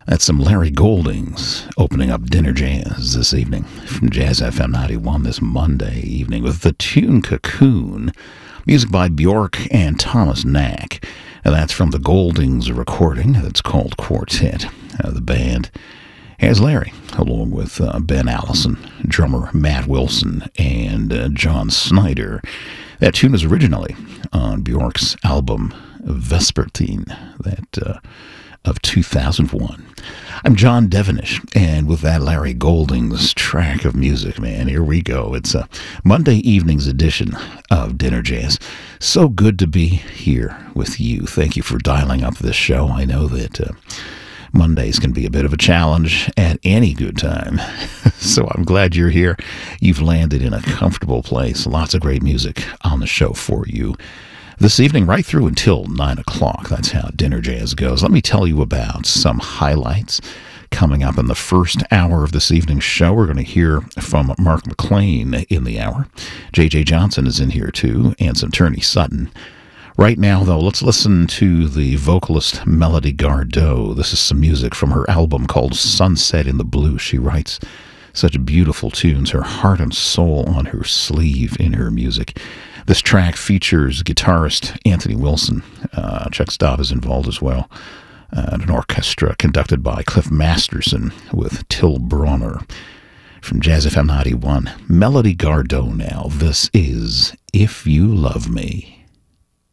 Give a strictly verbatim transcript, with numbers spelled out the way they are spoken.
That's some Larry Goldings opening up Dinner Jazz this evening from Jazz F M ninety-one this Monday evening with the tune Cocoon, music by Bjork and Thomas Knack. And that's from the Goldings recording that's called Quartet. Uh, the band has Larry, along with uh, Ben Allison, drummer Matt Wilson, and uh, John Snyder. That tune is originally on Bjork's album Vespertine, that uh, of two thousand one. I'm John Devenish, and with that Larry Goldings track of music, man, here we go. It's a Monday evening's edition of Dinner Jazz. So good to be here with you. Thank you for dialing up this show. I know that uh, Mondays can be a bit of a challenge at any good time. So I'm glad you're here. You've landed in a comfortable place. Lots of great music on the show for you this evening, right through until nine o'clock. That's how Dinner Jazz goes. Let me tell you about some highlights coming up in the first hour of this evening's show. We're going to hear from Mark McLean in the hour. J J Johnson is in here, too, and some Turney Sutton. Right now, though, let's listen to the vocalist Melody Gardot. This is some music from her album called Sunset in the Blue. She writes such beautiful tunes, her heart and soul on her sleeve in her music. This track features guitarist Anthony Wilson. Uh, Chuck Staub is involved as well. Uh, and an orchestra conducted by Cliff Masterson with Till Bronner. From Jazz F M ninety-one, Melody Gardot now. This is If You Love Me.